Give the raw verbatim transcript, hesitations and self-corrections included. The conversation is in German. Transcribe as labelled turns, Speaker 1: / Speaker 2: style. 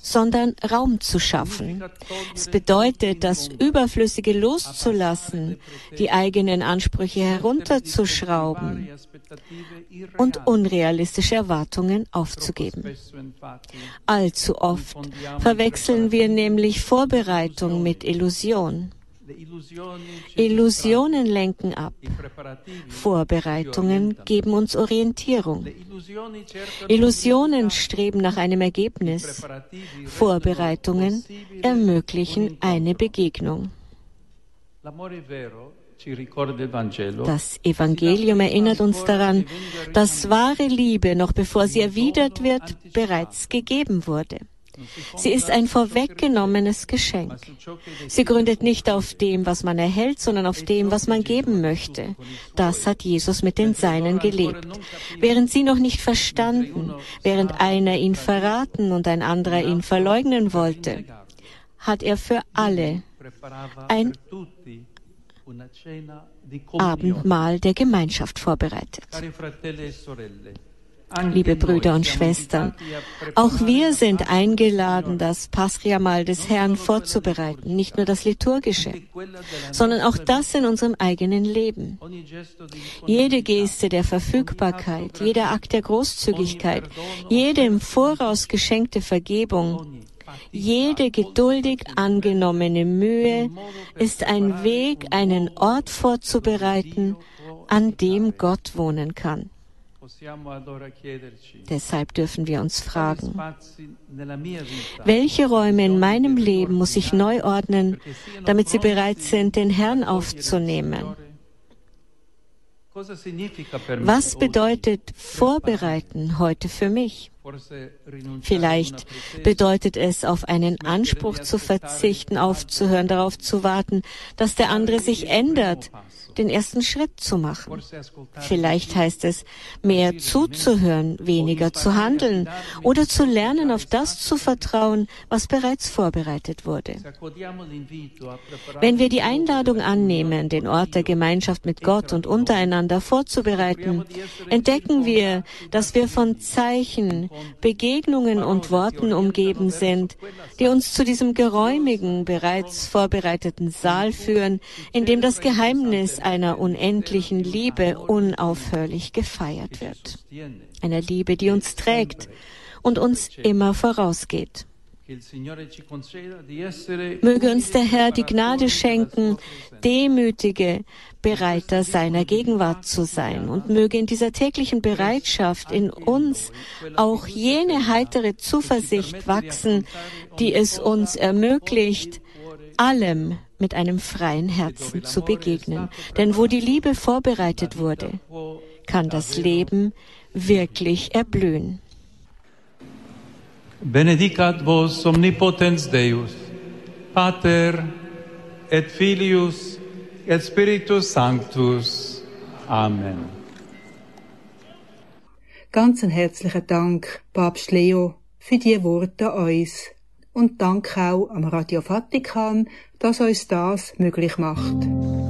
Speaker 1: sondern Raum zu schaffen. Es bedeutet, das Überflüssige loszulassen, die eigenen Ansprüche herunterzuschrauben und unrealistische Erwartungen aufzugeben. Allzu oft verwechseln wir nämlich Vorbereitung mit Illusion. Illusionen lenken ab. Vorbereitungen geben uns Orientierung. Illusionen streben nach einem Ergebnis. Vorbereitungen ermöglichen eine Begegnung. Das Evangelium erinnert uns daran, dass wahre Liebe, noch bevor sie erwidert wird, bereits gegeben wurde. Sie ist ein vorweggenommenes Geschenk. Sie gründet nicht auf dem, was man erhält, sondern auf dem, was man geben möchte. Das hat Jesus mit den Seinen gelebt. Während sie noch nicht verstanden, während einer ihn verraten und ein anderer ihn verleugnen wollte, hat er für alle ein Abendmahl der Gemeinschaft vorbereitet. Liebe Brüder und Schwestern, auch wir sind eingeladen, das Paschamahl des Herrn vorzubereiten, nicht nur das Liturgische, sondern auch das in unserem eigenen Leben. Jede Geste der Verfügbarkeit, jeder Akt der Großzügigkeit, jede im Voraus geschenkte Vergebung, jede geduldig angenommene Mühe ist ein Weg, einen Ort vorzubereiten, an dem Gott wohnen kann. Deshalb dürfen wir uns fragen, welche Räume in meinem Leben muss ich neu ordnen, damit sie bereit sind, den Herrn aufzunehmen? Was bedeutet Vorbereiten heute für mich? Vielleicht bedeutet es, auf einen Anspruch zu verzichten, aufzuhören, darauf zu warten, dass der andere sich ändert, den ersten Schritt zu machen. Vielleicht heißt es, mehr zuzuhören, weniger zu handeln oder zu lernen, auf das zu vertrauen, was bereits vorbereitet wurde. Wenn wir die Einladung annehmen, den Ort der Gemeinschaft mit Gott und untereinander vorzubereiten, entdecken wir, dass wir von Zeichen, Begegnungen und Worten umgeben sind, die uns zu diesem geräumigen, bereits vorbereiteten Saal führen, in dem das Geheimnis einer unendlichen Liebe unaufhörlich gefeiert wird. Einer Liebe, die uns trägt und uns immer vorausgeht. Möge uns der Herr die Gnade schenken, demütige Bereiter seiner Gegenwart zu sein, und möge in dieser täglichen Bereitschaft in uns auch jene heitere Zuversicht wachsen, die es uns ermöglicht, allem mit einem freien Herzen zu begegnen. Denn wo die Liebe vorbereitet wurde, kann das Leben wirklich erblühen.
Speaker 2: Benedicat vos omnipotens Deus, Pater et Filius et Spiritus Sanctus. Amen.
Speaker 3: Ganz einen herzlichen Dank, Papst Leo, für die Worte an uns. Und Dank auch am Radio Vatikan, dass uns das möglich macht.